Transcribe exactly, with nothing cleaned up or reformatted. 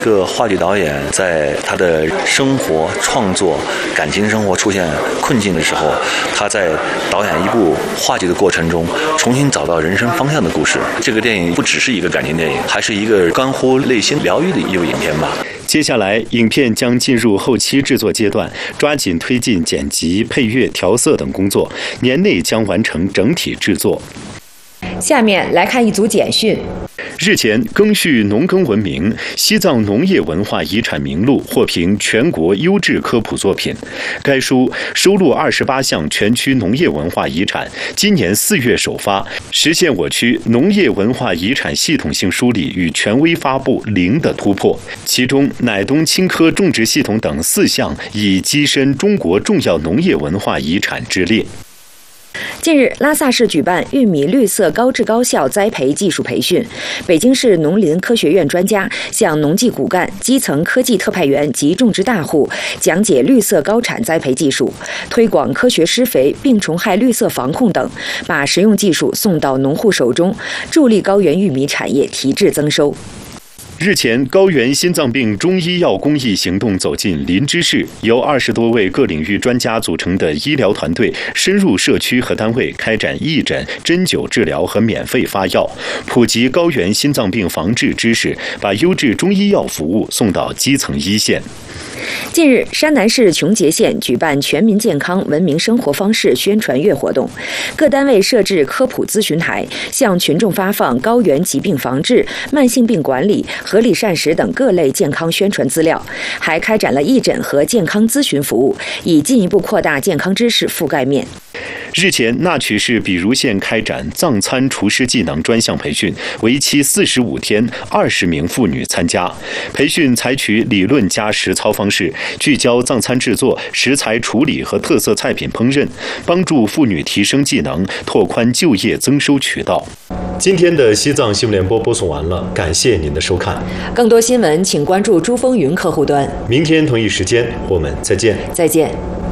一个话剧导演在他的生活、创作、感情生活出现困境的时候，他在导演一部话剧的过程中，重新找到人生方向的故事。这个电影不只是一个感情电影，还是一个关乎内心疗愈的一部影片吧。 接下来，影片将进入后期制作阶段，抓紧推进剪辑、配乐、调色等工作，年内将完成整体制作。 下面来看一组简讯。 日前，赓续农耕文明西藏农业文化遗产名录获评全国优质科普作品。该书收录二十八项全区农业文化遗产，今年四月首发，实现我区农业文化遗产系统性梳理与权威发布零的突破。其中，乃东青稞种植系统等四项已跻身中国重要农业文化遗产之列。 近日，拉萨市举办玉米绿色高质高效栽培技术培训。北京市农林科学院专家向农技骨干、基层科技特派员及种植大户讲解绿色高产栽培技术，推广科学施肥、病虫害绿色防控等，把实用技术送到农户手中，助力高原玉米产业提质增收。 日前，高原心脏病中医药公益行动走进林芝市，由二十多位各领域专家组成的医疗团队深入社区和单位，开展义诊、针灸治疗和免费发药，普及高原心脏病防治知识，把优质中医药服务送到基层一线。 近日，山南市琼结县举办全民健康文明生活方式宣传月活动，各单位设置科普咨询台，向群众发放高原疾病防治、慢性病管理、合理膳食等各类健康宣传资料，还开展了义诊和健康咨询服务，以进一步扩大健康知识覆盖面。 日前，那曲市比如县开展藏餐厨师技能专项培训，为期四十五天，二十名妇女参加。培训采取理论加实操方式，聚焦藏餐制作、食材处理和特色菜品烹饪，帮助妇女提升技能，拓宽就业增收渠道。今天的西藏新闻联播播送完了，感谢您的收看。 更多新闻，请关注珠风云客户端。 明天同一时间，我们再见。 再见。